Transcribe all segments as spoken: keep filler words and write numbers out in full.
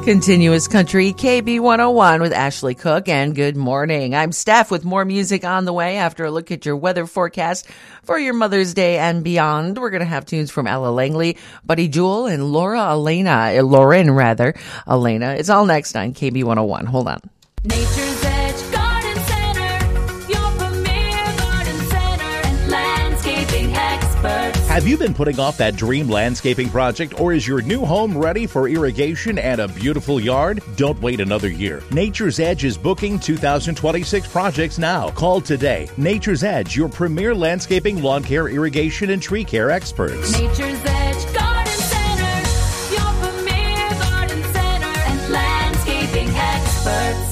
Continuous Country, K B one oh one with Ashley Cook, and good morning. I'm Steph with more music on the way after a look at your weather forecast for your Mother's Day and beyond. We're going to have tunes from Ella Langley, Buddy Jewel, and Laura Elena, uh, Lauren rather, Elena. It's all next on K B one oh one. Hold on. Nature's Edge Garden Center, your premier garden center and landscaping experts. Have you been putting off that dream landscaping project, or is your new home ready for irrigation and a beautiful yard? Don't wait another year. Nature's Edge is booking two thousand twenty-six projects now. Call today. Nature's Edge, your premier landscaping, lawn care, irrigation, and tree care experts. Nature's Edge Garden Center, your premier garden center and landscaping experts.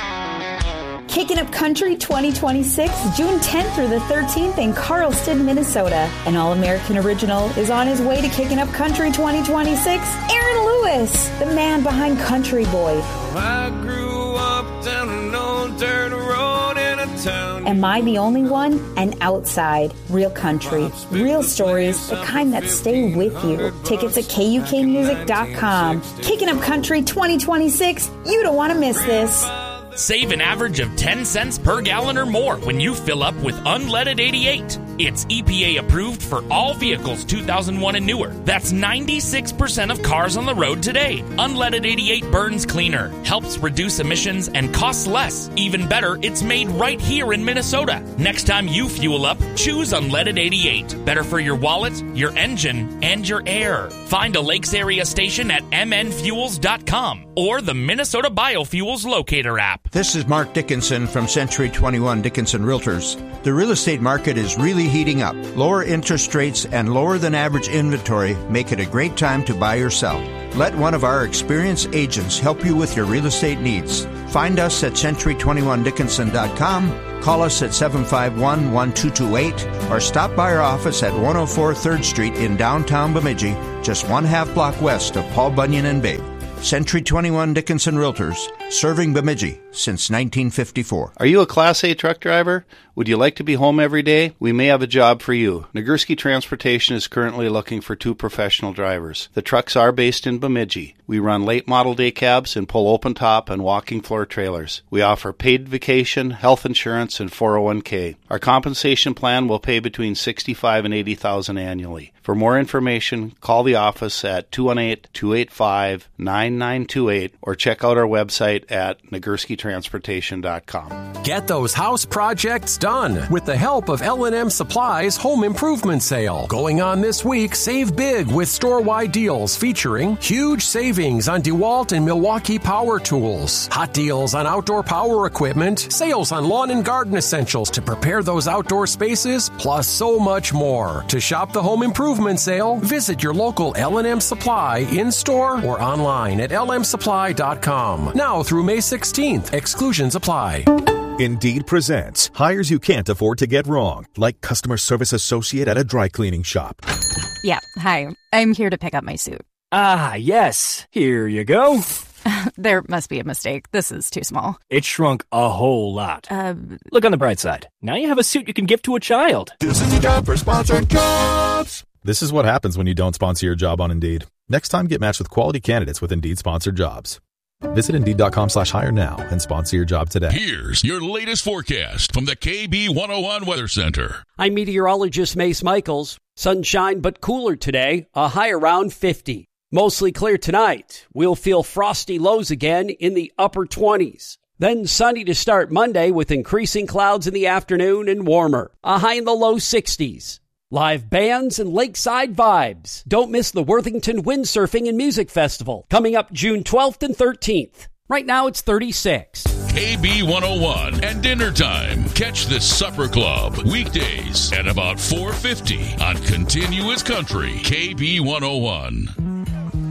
Kicking Up Country twenty twenty-six, June tenth through the thirteenth in Carlston, Minnesota. An All-American original is on his way to Kicking Up Country twenty twenty-six. Aaron Lewis, the man behind Country Boy. I grew up down an old dirt road in a town. Am I the Only One? And Outside, real country, real stories, the kind that stay with you. Tickets at K U K music dot com. Kicking Up Country twenty twenty-six, you don't want to miss this. Save an average of ten cents per gallon or more when you fill up with Unleaded eighty-eight. It's E P A approved for all vehicles two thousand one and newer. That's ninety-six percent of cars on the road today. Unleaded eighty-eight burns cleaner, helps reduce emissions, and costs less. Even better, it's made right here in Minnesota. Next time you fuel up, choose Unleaded eighty-eight. Better for your wallet, your engine, and your air. Find a Lakes Area station at m n fuels dot com or the Minnesota Biofuels Locator app. This is Mark Dickinson from Century twenty-one Dickinson Realtors. The real estate market is really heating up. Lower interest rates and lower than average inventory make it a great time to buy or sell. Let one of our experienced agents help you with your real estate needs. Find us at century twenty-one dickinson dot com, call us at seven five one, one two two eight, or stop by our office at one oh four third Street in downtown Bemidji, just one half block west of Paul Bunyan and Babe. Century twenty-one Dickinson Realtors, serving Bemidji since nineteen fifty-four. Are you a Class A truck driver? Would you like to be home every day? We may have a job for you. Nagurski Transportation is currently looking for two professional drivers. The trucks are based in Bemidji. We run late model day cabs and pull open top and walking floor trailers. We offer paid vacation, health insurance, and four oh one k. Our compensation plan will pay between sixty-five thousand dollars and eighty thousand dollars annually. For more information, call the office at two one eight, two eight five, nine nine two eight or check out our website at nagurski transportation dot com. Get those house projects done with the help of L and M Supply's Home Improvement Sale. Going on this week, save big with store-wide deals featuring huge savings on DeWalt and Milwaukee power tools, hot deals on outdoor power equipment, sales on lawn and garden essentials to prepare those outdoor spaces, plus so much more. To shop the Home Improvement Sale, visit your local L and M Supply in-store or online at l m supply dot com. Now through May sixteenth, exclusions apply. Indeed presents hires you can't afford to get wrong, like customer service associate at a dry cleaning shop. Yeah, hi. I'm here to pick up my suit. Ah, yes. Here you go. There must be a mistake. This is too small. It shrunk a whole lot. Uh, Look on the bright side. Now you have a suit you can give to a child. This is your job for sponsored jobs. This is what happens when you don't sponsor your job on Indeed. Next time, get matched with quality candidates with Indeed sponsored jobs. Visit Indeed.com slash hire now and sponsor your job today. Here's your latest forecast from the K B one oh one Weather Center. I'm meteorologist Mace Michaels. Sunshine but cooler today, a high around fifty. Mostly clear tonight. We'll feel frosty lows again in the upper twenties. Then sunny to start Monday with increasing clouds in the afternoon and warmer. A high in the low sixties. Live bands and lakeside vibes. Don't miss the Worthington Windsurfing and Music Festival coming up June twelfth and thirteenth. Right now it's thirty-six. K B one oh one and dinner time. Catch the Supper Club weekdays at about four fifty on Continuous Country K B one oh one.